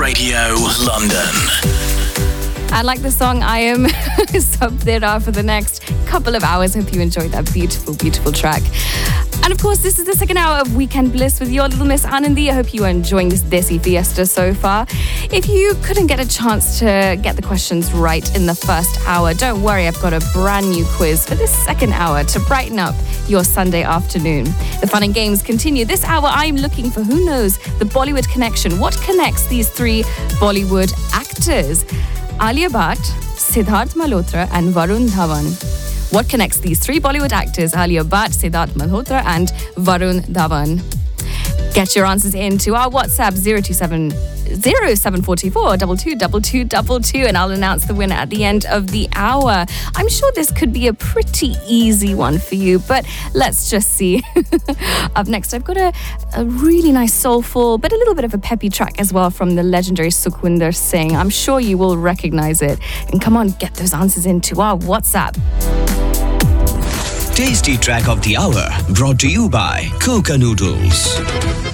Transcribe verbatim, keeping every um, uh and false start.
Radio London. And like the song, I am sub there for the next couple of hours. Hope you enjoyed that beautiful, beautiful track. And of course, this is the second hour of Weekend Bliss with your little Miss Anandi. I hope you are enjoying this Desi Fiesta so far. If you couldn't get a chance to get the questions right in the first hour, don't worry, I've got a brand new quiz for this second hour to brighten up your Sunday afternoon. The fun and games continue. This hour, I'm looking for, who knows, the Bollywood connection. What connects these three Bollywood actors? Alia Bhatt, Siddharth Malhotra and Varun Dhawan. What connects these three Bollywood actors, Alia Bhatt, Siddharth Malhotra and Varun Dhawan? Get your answers in to our WhatsApp zero two seven zero seven four two four two two two two two two and I'll announce the winner at the end of the hour. I'm sure this could be a pretty easy one for you, but let's just see. Up next, I've got a, a really nice soulful, but a little bit of a peppy track as well from the legendary Sukhwinder Singh. I'm sure you will recognize it. And come on, get those answers into our WhatsApp. Tasty track of the hour brought to you by Coca Noodles.